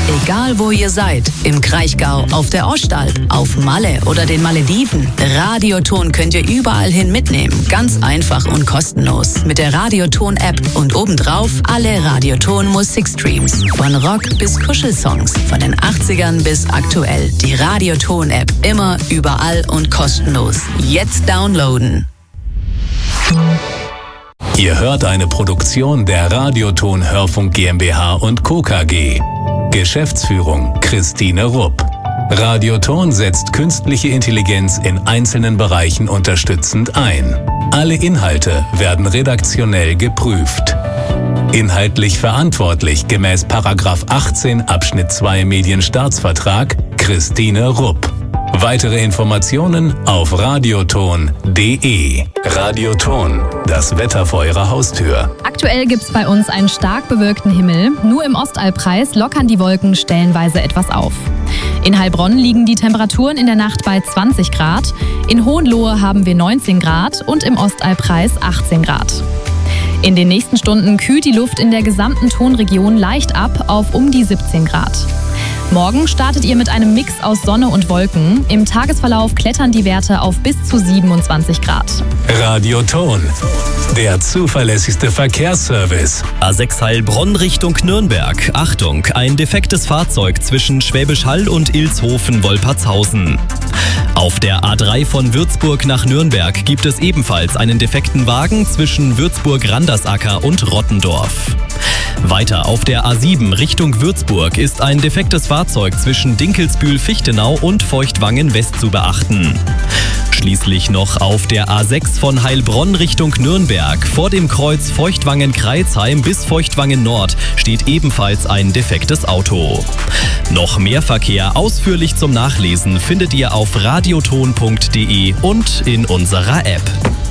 Egal wo ihr seid, im Kraichgau, auf der Ostalb, auf Malle oder den Malediven, Radioton könnt ihr überall hin mitnehmen. Ganz einfach und kostenlos. Mit der Radioton-App und obendrauf alle Radioton-Musikstreams. Von Rock bis Kuschelsongs, von den 80ern bis aktuell. Die Radioton-App immer, überall und kostenlos. Jetzt downloaden. Ihr hört eine Produktion der Radioton Hörfunk GmbH und Co. KG. Geschäftsführung Christine Rupp. Radioton setzt künstliche Intelligenz in einzelnen Bereichen unterstützend ein. Alle Inhalte werden redaktionell geprüft. Inhaltlich verantwortlich gemäß § 18 Abschnitt 2 Medienstaatsvertrag Christine Rupp. Weitere Informationen auf radioton.de. Radioton, das Wetter vor Ihrer Haustür. Aktuell gibt's bei uns einen stark bewölkten Himmel. Nur im Ostalbkreis lockern die Wolken stellenweise etwas auf. In Heilbronn liegen die Temperaturen in der Nacht bei 20 Grad. In Hohenlohe haben wir 19 Grad und im Ostalbkreis 18 Grad. In den nächsten Stunden kühlt die Luft in der gesamten Tonregion leicht ab auf um die 17 Grad. Morgen startet ihr mit einem Mix aus Sonne und Wolken. Im Tagesverlauf klettern die Werte auf bis zu 27 Grad. Radioton, der zuverlässigste Verkehrsservice. A6 Heilbronn Richtung Nürnberg. Achtung, ein defektes Fahrzeug zwischen Schwäbisch Hall und Ilshofen-Wolpertshausen. Auf der A3 von Würzburg nach Nürnberg gibt es ebenfalls einen defekten Wagen zwischen Würzburg-Randersacker und Rottendorf. Weiter auf der A7 Richtung Würzburg ist ein defektes Fahrzeug zwischen Dinkelsbühl-Fichtenau und Feuchtwangen-West zu beachten. Schließlich noch auf der A6 von Heilbronn Richtung Nürnberg. Vor dem Kreuz Feuchtwangen-Kreilsheim bis Feuchtwangen-Nord steht ebenfalls ein defektes Auto. Noch mehr Verkehr ausführlich zum Nachlesen findet ihr auf radioton.de und in unserer App.